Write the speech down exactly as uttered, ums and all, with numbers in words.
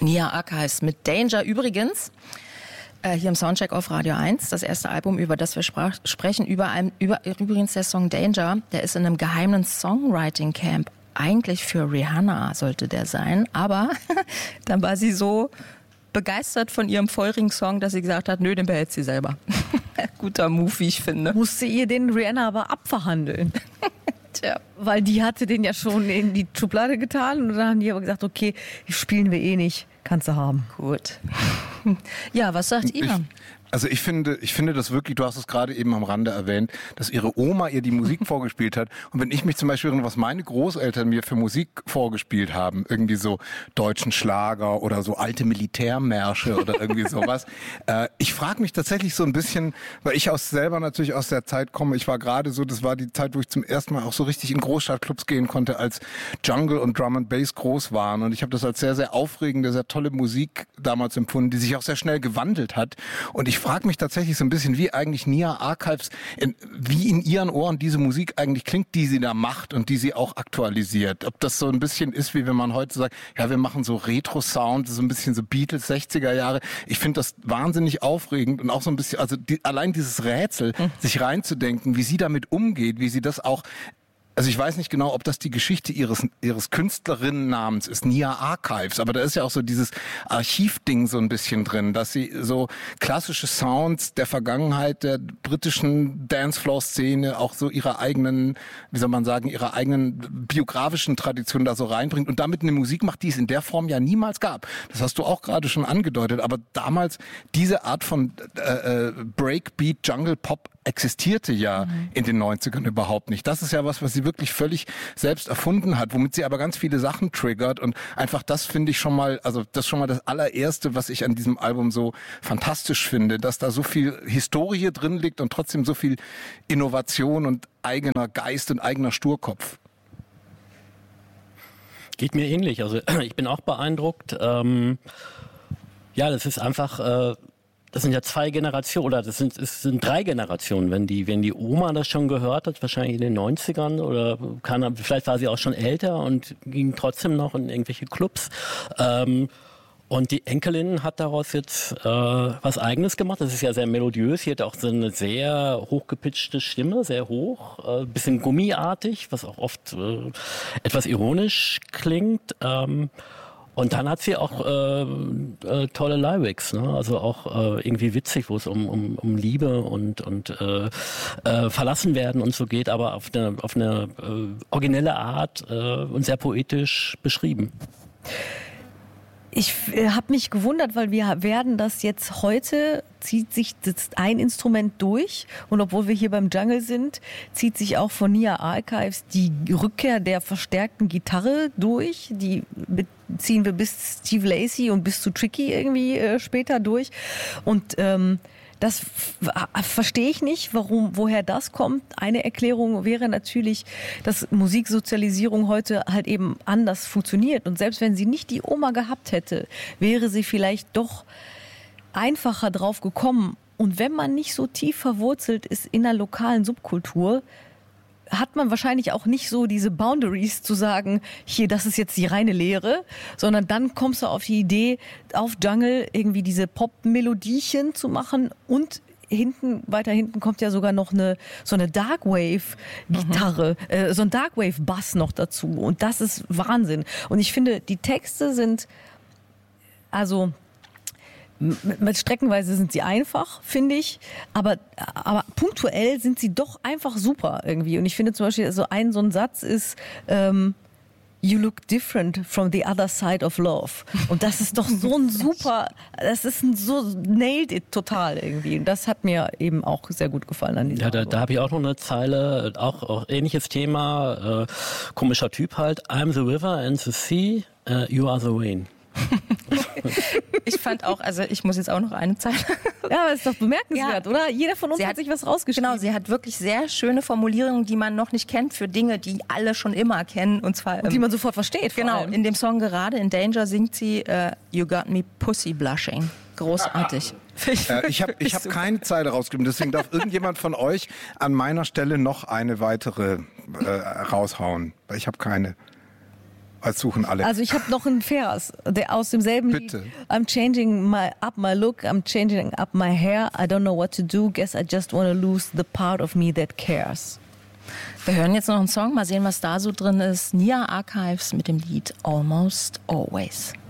Nia Archives mit Danger. Übrigens, äh, hier im Soundcheck auf Radio eins, das erste Album, über das wir sprach, sprechen, über ein, über, übrigens der Song Danger, der ist in einem geheimen Songwriting-Camp. Eigentlich für Rihanna sollte der sein, aber dann war sie so begeistert von ihrem feurigen Song, dass sie gesagt hat, nö, den behält sie selber. Guter Move, wie ich finde. Musste ihr den Rihanna aber abverhandeln. Tja. Weil die hatte den ja schon in die Schublade getan und dann haben die aber gesagt, okay, spielen wir eh nicht, kannst du haben. Gut. Ja, was sagt ihr? Ich, also ich finde, ich finde das wirklich, du hast es gerade eben am Rande erwähnt, dass ihre Oma ihr die Musik vorgespielt hat. Und wenn ich mich zum Beispiel erinnere, was meine Großeltern mir für Musik vorgespielt haben, irgendwie so deutschen Schlager oder so alte Militärmärsche oder irgendwie sowas. äh, ich frage mich tatsächlich so ein bisschen, weil ich aus selber natürlich aus der Zeit komme, ich war gerade so, das war die Zeit, wo ich zum ersten Mal auch so richtig in Großstadtclubs gehen konnte, als Jungle und Drum and Bass groß waren. Und ich habe das als sehr, sehr aufregende, sehr tolle Musik damals empfunden, die sich auch sehr schnell gewandelt hat. Und ich Ich frage mich tatsächlich so ein bisschen, wie eigentlich Nia Archives, in, wie in ihren Ohren diese Musik eigentlich klingt, die sie da macht und die sie auch aktualisiert. Ob das so ein bisschen ist, wie wenn man heute sagt, ja, wir machen so Retro-Sound, so ein bisschen so Beatles sechziger Jahre. Ich finde das wahnsinnig aufregend und auch so ein bisschen, also die, allein dieses Rätsel, mhm. sich reinzudenken, wie sie damit umgeht, wie sie das auch. Also ich weiß nicht genau, ob das die Geschichte ihres ihres Künstlerinnennamens ist, Nia Archives, aber da ist ja auch so dieses Archivding so ein bisschen drin, dass sie so klassische Sounds der Vergangenheit der britischen Dancefloor-Szene auch so ihre eigenen, wie soll man sagen, ihre eigenen biografischen Traditionen da so reinbringt und damit eine Musik macht, die es in der Form ja niemals gab. Das hast du auch gerade schon angedeutet, aber damals diese Art von äh, Breakbeat, Jungle Pop existierte ja mhm. in den neunzigern überhaupt nicht. Das ist ja was, was sie wirklich völlig selbst erfunden hat, womit sie aber ganz viele Sachen triggert und einfach das finde ich schon mal, also das ist schon mal das allererste, was ich an diesem Album so fantastisch finde, dass da so viel Historie drin liegt und trotzdem so viel Innovation und eigener Geist und eigener Sturkopf. Geht mir ähnlich, also ich bin auch beeindruckt. Ähm, ja, das ist einfach... Äh Das sind ja zwei Generationen, oder das sind, es sind drei Generationen. Wenn die, wenn die Oma das schon gehört hat, wahrscheinlich in den neunzigern, oder kann, vielleicht war sie auch schon älter und ging trotzdem noch in irgendwelche Clubs. Ähm, und die Enkelin hat daraus jetzt äh, was Eigenes gemacht. Das ist ja sehr melodiös. Sie hat auch so eine sehr hochgepitchte Stimme, sehr hoch, äh, bisschen gummiartig, was auch oft äh, etwas ironisch klingt. Ähm, Und dann hat sie auch äh, äh, tolle Lyrics, ne? Also auch äh, irgendwie witzig, wo es um, um, um Liebe und, und äh, äh, verlassen werden und so geht, aber auf eine, auf eine äh, originelle Art äh, und sehr poetisch beschrieben. Ich äh, habe mich gewundert, weil wir werden das jetzt heute, zieht sich das ein Instrument durch und obwohl wir hier beim Jungle sind, zieht sich auch von Nia Archives die Rückkehr der verstärkten Gitarre durch, die ziehen wir bis Steve Lacy und bis zu Tricky irgendwie äh, später durch und ähm, das f- verstehe ich nicht, warum, woher das kommt. Eine Erklärung wäre natürlich, dass Musiksozialisierung heute halt eben anders funktioniert. Und selbst wenn sie nicht die Oma gehabt hätte, wäre sie vielleicht doch einfacher drauf gekommen. Und wenn man nicht so tief verwurzelt ist in einer lokalen Subkultur, hat man wahrscheinlich auch nicht so diese Boundaries zu sagen, hier, das ist jetzt die reine Lehre, sondern dann kommst du auf die Idee, auf Jungle irgendwie diese Pop-Melodiechen zu machen und hinten, weiter hinten kommt ja sogar noch eine, so eine Darkwave-Gitarre, mhm. äh, so ein Darkwave-Bass noch dazu und das ist Wahnsinn. Und ich finde, die Texte sind, also, mit streckenweise sind sie einfach, finde ich, aber, aber punktuell sind sie doch einfach super irgendwie. Und ich finde zum Beispiel, so ein, so ein Satz ist, ähm, You look different from the other side of love. Und das ist doch so ein super, das ist ein so, nailed it total irgendwie. Und das hat mir eben auch sehr gut gefallen an diesem Ja, da, Album. da habe ich auch noch eine Zeile, auch, auch ähnliches Thema, äh, komischer Typ halt. I'm the river and the sea, uh, you are the rain. Ich fand auch, also ich muss jetzt auch noch eine Zeile. Ja, aber das ist doch bemerkenswert, Ja. oder? Jeder von uns Sie hat, hat- sich was rausgeschrieben. Genau, sie hat wirklich sehr schöne Formulierungen, die man noch nicht kennt, für Dinge, die alle schon immer kennen. Und zwar Und die man sofort versteht. vor genau, allem. in dem Song gerade, in Danger, singt sie äh, You got me pussy blushing. Großartig. Äh, ich habe ich hab keine Zeile rausgegeben, deswegen darf irgendjemand von euch an meiner Stelle noch eine weitere äh, raushauen, weil ich habe keine. als suchen alle. Also ich habe noch einen Vers, der aus demselben Bitte. Lied. I'm changing my, up my look, I'm changing up my hair, I don't know what to do, guess I just want to lose the part of me that cares. Wir hören jetzt noch einen Song, mal sehen, was da so drin ist. Nia Archives mit dem Lied Almost Always.